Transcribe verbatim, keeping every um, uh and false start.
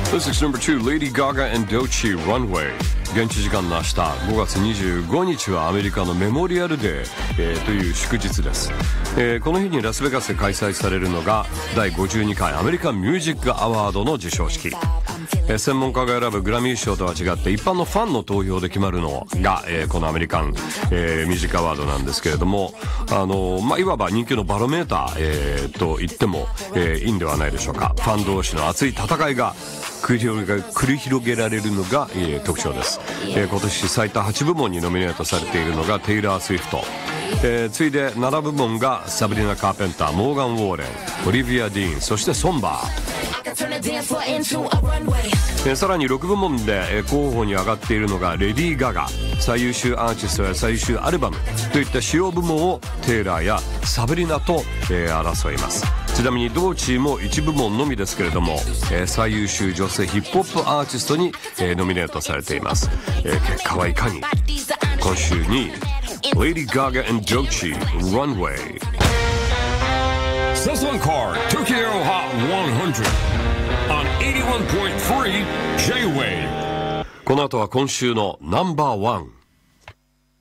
This is number two, Lady Gaga and Doechii Runway。 現地時間の明日ごがつにじゅうごにちはアメリカのメモリアルデー、えー、という祝日です、えー、この日にラスベガスで開催されるのがだいごじゅうにかいアメリカンミュージックアワードの授賞式、えー、専門家が選ぶグラミー賞とは違って一般のファンの投票で決まるのが、えー、このアメリカン、えー、ミュージックアワードなんですけれども、あのーまあ、いわば人気のバロメーター、えー、と言っても、えー、いいんではないでしょうか。ファン同士の熱い戦いが繰り広げ、繰り広げられるのが、えー、特徴です、えー、今年最多はちぶもんにノミネートされているのがテイラー・スウィフト、えー、次いでななぶもんがサブリナ・カーペンター、モーガン・ウォーレン、オリビア・ディーン、そしてソンバー、えー、さらにろくぶもんで、えー、候補に上がっているのがレディー・ガガ、最優秀アーティストや最優秀アルバムといった主要部門をテイラーやサブリナと、えー、争います。ちなみにドーチーもいちぶもんのみですけれども、えー、最優秀女性ヒップホップアーティストに、えー、ノミネートされています、えー、結果はいかに。今週に Lady Gaga and Doechii Runway。 Sasson Card Tokyo Hot one hundred on eighty-one point three J-Wave。 この後は今週のナンバーワン。